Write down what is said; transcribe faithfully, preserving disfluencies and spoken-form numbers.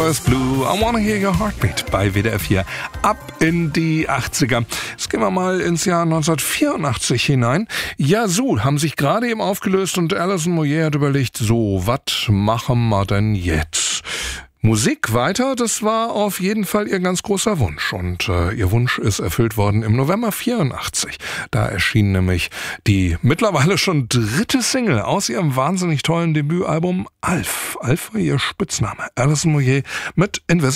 First Blue, I Wanna Hear Your Heartbeat bei W D R vier. Ab in die achtziger. Jetzt gehen wir mal ins Jahr neunzehnhundertvierundachtzig hinein. Yazoo haben sich gerade eben aufgelöst und Alison Moyet hat überlegt, so, was machen wir denn jetzt? Musik weiter, das war auf jeden Fall ihr ganz großer Wunsch. Und äh, ihr Wunsch ist erfüllt worden im November vierundachtzig. Da erschien nämlich die mittlerweile schon dritte Single aus ihrem wahnsinnig tollen Debütalbum Alf. Alf war ihr Spitzname. Alison Moyet mit Invisible